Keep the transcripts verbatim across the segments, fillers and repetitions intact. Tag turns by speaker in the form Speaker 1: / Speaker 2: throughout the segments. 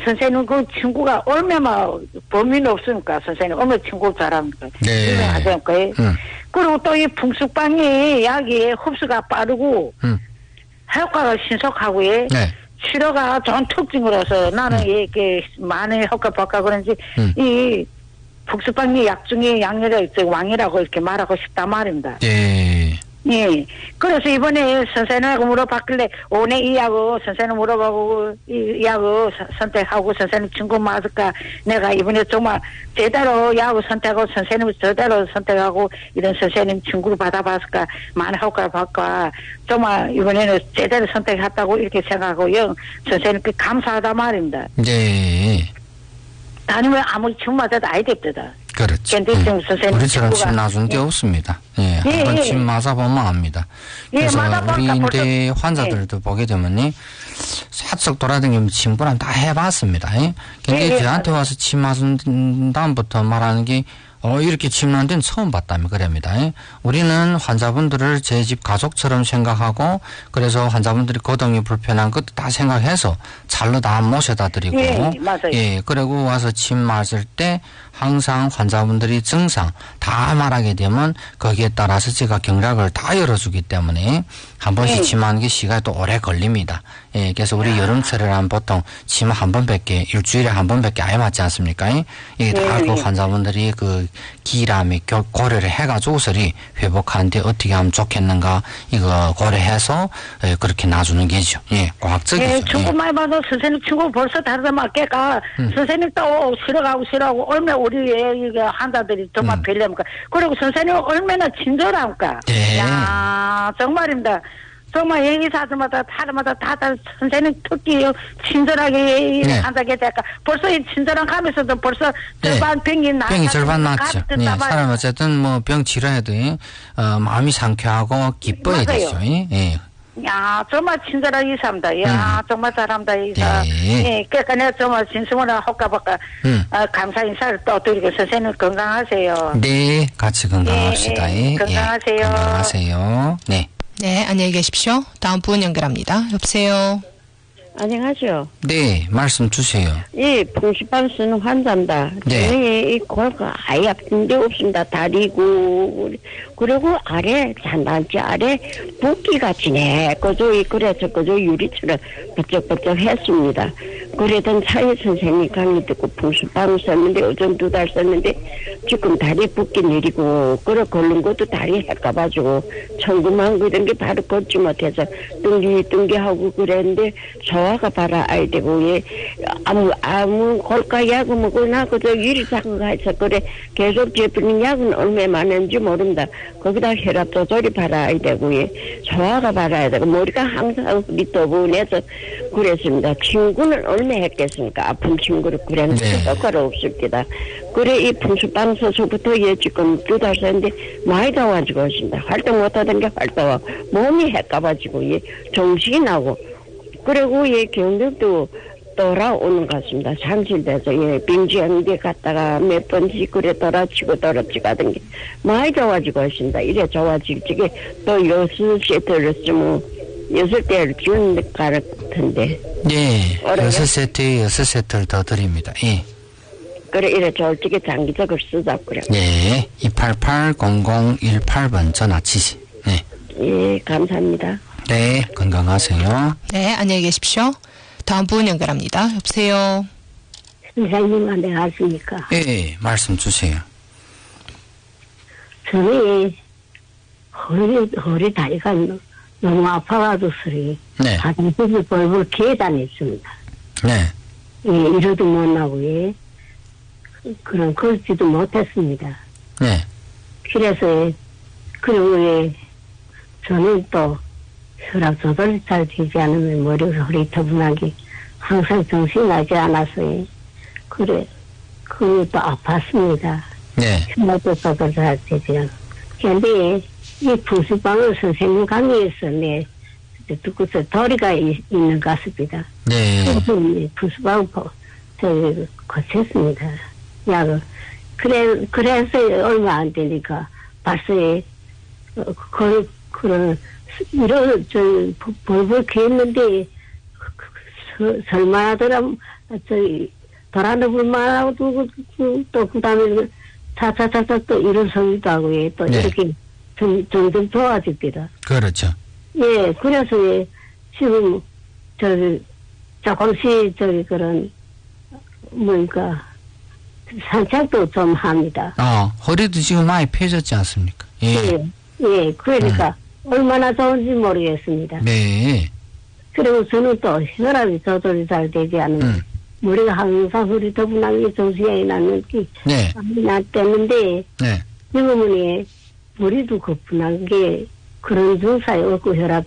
Speaker 1: 선생님 그 친구가 얼마나 범인이 없으니까 선생님 얼마나 친구 잘합니까?
Speaker 2: 네.
Speaker 1: 하니까. 음. 그리고 또 이 풍수빵이 약이 흡수가 빠르고 음. 효과가 신속하고 예. 네. 치료가 좋은 특징으로서 나는 음. 이게 많은 효과 볼까 그런지 음. 이 풍수빵이 약 중에 양이라 왕이라고 이렇게 말하고 싶단 말입니다.
Speaker 2: 네.
Speaker 1: 예. 그래서 이번에 선생님하고 물어봤길래 오늘 이 약을 선생님 물어보고 이 약을 선택하고 선생님 친구 맞을까 내가 이번에 정말 제대로 약을 선택하고 선생님 제대로 선택하고 이런 선생님 친구를 받아봤을까 많은 효과를 받을까 정말 이번에는 제대로 선택했다고 이렇게 생각하고요. 선생님께 감사하다 말입니다.
Speaker 2: 네.
Speaker 1: 다니면 아무리 침 맞아도 아이 됩니다.
Speaker 2: 그렇죠. 음. 우리처럼 침 놔준 게 예. 없습니다. 예, 예 한번 예. 침 맞아보면 압니다. 그래서 예, 우리 인대 환자들도 예. 보게 되면 살짝 돌아다니면 침구랑 다 해봤습니다. 예? 근데 예, 예. 저한테 와서 침 맞은 다음부터 말하는 게 어, 이렇게 침 난 데는 처음 봤다며 그럽니다. 예? 우리는 환자분들을 제 집 가족처럼 생각하고 그래서 환자분들이 거동이 불편한 것도 다 생각해서 잘로 다 모셔다 드리고
Speaker 1: 예, 맞아요.
Speaker 2: 예, 그리고 와서 침 맞을 때 항상 환자분들이 증상 다 말하게 되면 거기에 따라서 제가 경락을 다 열어주기 때문에 한 번씩 예. 침하는 게 시간이 또 오래 걸립니다. 예, 그래서 우리 여름철에는 보통 침 한 번밖에 일주일에 한 번밖에 아예 맞지 않습니까? 이게 다 그 예. 환자분들이 그 기람이 고려를 해가지고서리 회복하는데 어떻게 하면 좋겠는가 이거 고려해서 예, 그렇게 놔주는 게죠. 예, 과학적이죠.
Speaker 1: 예, 친구 많이 봐도 선생님 친구 벌써 다르다 맞게가 음. 선생님 또 싫어가고 싫어하고 얼마나 우리 이게 환자들이 정말 음. 별로니까 그리고 선생님 얼마나 친절합니까?
Speaker 2: 네.
Speaker 1: 야 정말입니다. 정말 얘기사들마다 다들마다 다들 선생님 특히 친절하게 네. 한다게 될까 벌써 이 친절한 감에서도 벌써
Speaker 2: 네.
Speaker 1: 절반 병이 나
Speaker 2: 병이 절반 났죠. 예, 사람 어쨌든 뭐 병 치료해도 어, 마음이 상쾌하고 기뻐야 되죠. 예.
Speaker 1: 야 정말 친절한 의사입니다. 야 음. 정말 잘합니다 의사.
Speaker 2: 네.
Speaker 1: 예, 그러니까 내가 정말 진심으로 헛가볼까 음. 어, 감사 인사를 또 드리고 선생님 건강하세요.
Speaker 2: 네, 같이 건강합시다.
Speaker 1: 예, 예. 건강하세요.
Speaker 2: 예, 건강하세요. 네.
Speaker 3: 네, 안녕히 계십시오. 다음 분 연결합니다. 여보세요.
Speaker 4: 안녕하세요.
Speaker 2: 네, 말씀 주세요.
Speaker 4: 예, 풍시빵 쓰는 환자입니다.
Speaker 2: 네.
Speaker 4: 저희 이 골가 아예 아픈 데 없습니다. 다리고 그리고 아래 잔단지 아래 붓기가 지네. 그저 그래서 그저 유리처럼 번쩍번쩍 했습니다. 그러던 차에 선생님 강의 듣고 풍시빵 썼는데 어전 두 달 썼는데 지금 다리 붓기 내리고 그래 걸른 것도 다리 헷가가지고 천구만 그런 게 바로 걷지 못해서 뚱기 뚱기하고 그랬는데 소화가 바라 아이 되고 예 아무 아무 골가 약을 먹으나 그저 유리 작은 가서 그래 계속 제품인 약은 얼마 많은지 모른다. 거기다 혈압 조절이 바라 아이 되고 예 소화가 바라야 되고 머리가 항상 밑도분해서 그랬습니다. 친구는 얼마 했겠습니까? 아픈 친구를 그랬는데 네. 효과가 없습니다. 그래 이 풍수빵 서서부터 예 지금 두 달 썼는데 많이 더워지고 있습니다. 활동 못하던 게 활동하고 몸이 헷가가지고 예 정신이 나고 그리고 예 경력도 돌아오는 것 같습니다. 상실돼서 예 빙지한데 갔다가 몇 번씩 그래 돌아치고 돌아치고 하던 게 많이 좋아지고 있습니다. 이래 좋아질 적에 또 여섯 세트를 쓰면 여섯 대를 주는 것 같은데.
Speaker 2: 네, 여섯 세트에 여섯 세트를 더 드립니다. 예.
Speaker 4: 그래 이래 솔직히 장기적으로 쓰자 그래.
Speaker 2: 네, 이팔팔 공공일팔 번 전화 치시. 네.
Speaker 4: 예, 감사합니다.
Speaker 2: 네, 건강하세요.
Speaker 3: 네, 안녕히 계십시오. 다음 분 연결합니다. 여보세요.
Speaker 5: 선생님 안녕하십니까?
Speaker 2: 예, 말씀 주세요.
Speaker 5: 저는 허리 허리 다리가 너무 아파가지고 소리.
Speaker 2: 네.
Speaker 5: 화장실을 벌벌 계단했습니다.
Speaker 2: 네.
Speaker 5: 예, 이러도 못 나고 예. 그런 걸지도 못했습니다.
Speaker 2: 네.
Speaker 5: 그래서 그리고 예, 저는 또 혈압 조절이 잘 되지 않으면 머리가 흐릿터분하게 항상 정신이 나지 않아서 예. 그래 그것도 아팠습니다.
Speaker 2: 네.
Speaker 5: 혈압도 조절 잘 되지 않아. 그런데 이 풍수방을 선생님 강의에서 네 듣고서 도리가 있, 있는 것 같습니다.
Speaker 2: 네.
Speaker 5: 그래서 풍수방 저기 고쳤습니다. 약을. 그래, 그래서 얼마 안 되니까 벌써 그, 그런 이런 저 벌벌 했는데 설마 하더라 저기 도란도불만 하고 또, 또, 또 그다음에 차차차차 또 일어서기도 하고 예, 또
Speaker 2: 네.
Speaker 5: 이렇게 점, 점점 좋아집니다.
Speaker 2: 그렇죠.
Speaker 5: 예, 그래서 예, 지금 저기 조금씩 저기 그런 뭐니까 산책도 좀 합니다.
Speaker 2: 어, 허리도 지금 많이 펴졌지 않습니까? 예.
Speaker 5: 예, 예, 그러니까 얼마나 좋은지 모르겠습니다.
Speaker 2: 네.
Speaker 5: 그리고 저는 또 혈압이 조절이 잘 되지 않으면
Speaker 2: 음.
Speaker 5: 머리가 항상 흐리더분하게 정신이 나는 게
Speaker 2: 네.
Speaker 5: 났댔는데
Speaker 2: 네.
Speaker 5: 지금은 예, 머리도 거뿐한 게 그런 증상이 없고 혈압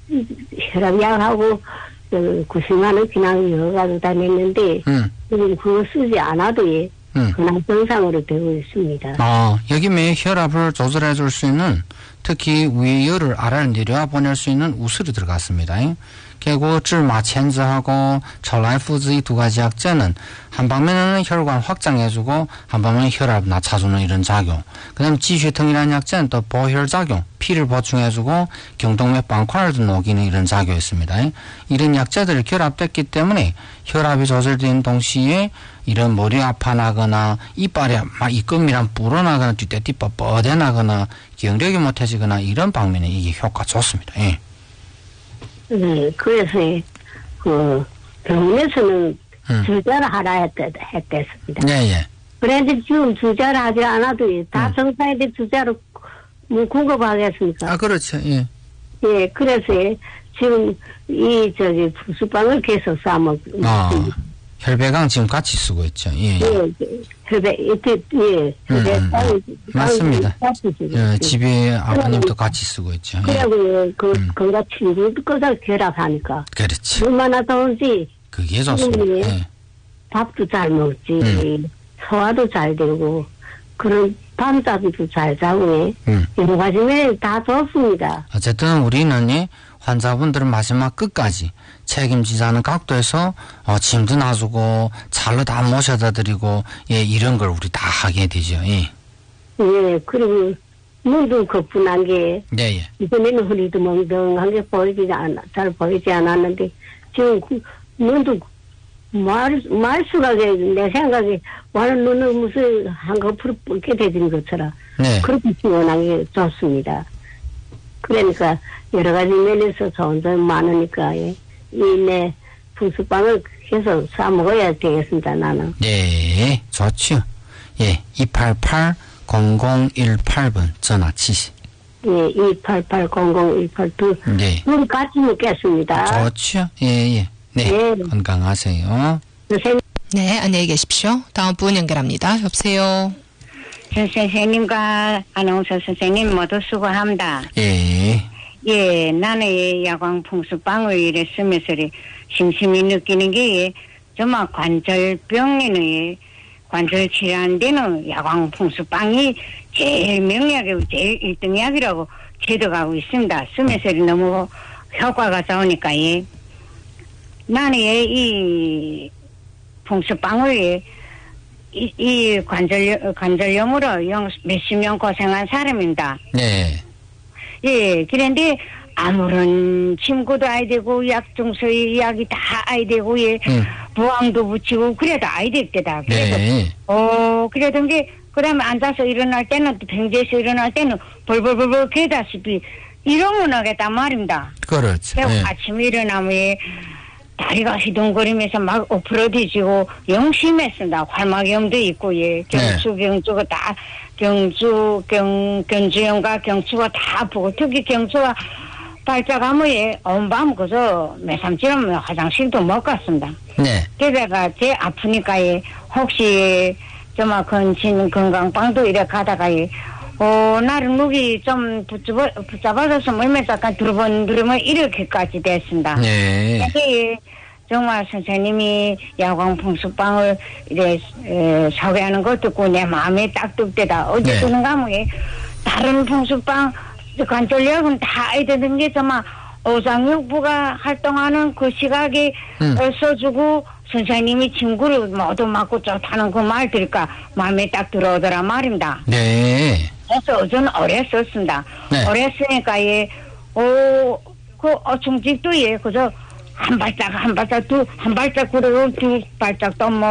Speaker 5: 혈압약하고 그 구십만 원 그냥 여가지고 다녔는데
Speaker 2: 음.
Speaker 5: 지금 그거 쓰지 않아도 예,
Speaker 2: 음.
Speaker 5: 그냥 정상으로 되고 있습니다.
Speaker 2: 어, 여기 매 혈압을 조절해 줄 수 있는 특히 위에 열을 아래로 내려와 보낼 수 있는 우슬이 들어갔습니다. 그리고 쯔마첸즈하고 철라이푸즈 이 두 가지 약제는 한 방면에는 혈관 확장해주고 한 방면에 혈압 낮춰주는 이런 작용. 그 다음 지血통이라는 약제는 또 보혈작용, 피를 보충해주고 경동맥 방광을도 녹이는 이런 작용이 있습니다. 이런 약제들이 결합됐기 때문에 혈압이 조절된 동시에 이런 머리 아파나거나 이빨에 막 이끔이랑 불어나거나 뒤떼띠 뻣뻣해나거나 기억력이 못해지거나 이런 방면에 이게 효과 좋습니다. 예.
Speaker 5: 네, 그래서 그 병원에서는
Speaker 2: 음.
Speaker 5: 주자를 하라 했대, 했댔습니다.
Speaker 2: 예, 예.
Speaker 5: 그런데 지금 주자를 하지 않아도 다
Speaker 2: 음.
Speaker 5: 정상인데 주자로 뭐 공급하겠습니까?
Speaker 2: 아, 그렇죠. 예.
Speaker 5: 예, 그래서 지금 이 저기 부수빵을 계속 싸먹.
Speaker 2: 아, 혈배강 지금 같이 쓰고 있죠. 예.
Speaker 5: 예, 혈배 이때 예, 혈배
Speaker 2: 음, 음,
Speaker 5: 땅
Speaker 2: 맞습니다. 예, 집에 아버님도 같이 쓰고 있죠. 예.
Speaker 5: 그리고 그
Speaker 2: 음.
Speaker 5: 건강 친구도 꺼서 결합하니까
Speaker 2: 그렇지.
Speaker 5: 얼마나 좋은지
Speaker 2: 그게 좋습니다. 예.
Speaker 5: 밥도 잘 먹지,
Speaker 2: 음.
Speaker 5: 소화도 잘 되고 그런 밤잠도 잘 자고
Speaker 2: 음.
Speaker 5: 여러 가지 면에 다 좋습니다.
Speaker 2: 어쨌든 우리는 예, 환자분들은 마지막 끝까지 책임지자는 각도에서 어, 짐도 놔주고 잘로 다 모셔다 드리고 예, 이런 걸 우리 다 하게 되죠. 예.
Speaker 5: 예, 그리고 눈도 거뿐한 게
Speaker 2: 예, 예.
Speaker 5: 이번에는 허리도 멍덩한 게 보이지 않, 잘 보이지 않았는데 지금 그 눈도 말, 말수가 내 생각에 완전 눈을 무슨 한꺼풀 붉게 되진 것처럼
Speaker 2: 네.
Speaker 5: 그렇게 시원한 게 좋습니다. 그러니까 여러 가지 면에서 좋은 점이 많으니까 예. 이내 분수빵을 계속 사 먹어야 되겠습니다. 나는.
Speaker 2: 네, 좋죠. 예, 이팔팔 공공일팔 번 전화 치시.
Speaker 5: 예, 이팔팔 공공일팔 두
Speaker 2: 네.
Speaker 5: 우리 같이 먹겠습니다.
Speaker 2: 좋죠. 예, 예. 네,
Speaker 5: 네.
Speaker 2: 건강하세요.
Speaker 5: 선생님.
Speaker 3: 네, 안녕히 계십시오. 다음 분 연결합니다. 여보세요.
Speaker 1: 선생님과 아나운서 선생님 모두 수고합니다.
Speaker 2: 예.
Speaker 1: 예, 나는 야광 풍수빵을 이래 쓰면서 심심히 느끼는 게 정말 관절병에는 관절 치료하는 데는 야광 풍수빵이 제일 명약이고 제일 일 등 약이라고 제도가고 있습니다. 쓰면서 너무 효과가 좋으니까 예. 나는 이 풍수빵을 이, 이 관절 관절염으로 영, 몇십 년 고생한 사람입니다.
Speaker 2: 네.
Speaker 1: 예, 그런데 아무런 침구도 아이 되고 약중서의 약이 다 아이 되고 예,
Speaker 2: 음.
Speaker 1: 부항도 붙이고 그래도 아이 됐대다. 그래도
Speaker 2: 네.
Speaker 1: 어 그러던 게 그다음에 앉아서 일어날 때는 또 병재에서 일어날 때는 벌벌벌벌 개다시피 이러면 하겠단 말입니다.
Speaker 2: 그렇죠.
Speaker 1: 그리고
Speaker 2: 예.
Speaker 1: 아침에 일어나면 예, 다리가 휘둥거리면서 막 엎으러 뒤지고 영심했습니다. 활막염도 있고 예, 경추 경추가 다 경주 경 경주염과 경추가 다 아프고 특히 경추가 발작하면 예, 온 밤 그저 매삼치면 화장실도 못 갔습니다.
Speaker 2: 네.
Speaker 1: 게다가 제 아프니까 예, 혹시 정말 건진 건강빵도 이래 가다가 예, 어, 나를 목이 좀 붙잡아, 붙잡아줘서 멀면서 약간 두르번 두르면 이렇게까지 됐습니다.
Speaker 2: 네.
Speaker 1: 근데 정말 선생님이 야광풍수빵을 이래 에, 소개하는 거 듣고 내 마음에 딱 뚝대다. 어디
Speaker 2: 네.
Speaker 1: 그런가 하면 예, 다른 풍수빵 관절약은 다 해야 되는 게 정말 오장육부가 활동하는 그 시각에
Speaker 2: 음.
Speaker 1: 어, 써주고 선생님이 친구를 모두 맞고 좋다는 그 말 들으니까 마음에 딱 들어오더라 말입니다.
Speaker 2: 네.
Speaker 1: 그래서 저는 오래 썼습니다.
Speaker 2: 네.
Speaker 1: 오래 쓰니까 예, 어, 그 어충직도 예, 그저 한 발짝 한 발짝 두 한 발짝 그러고 두 발짝 또 뭐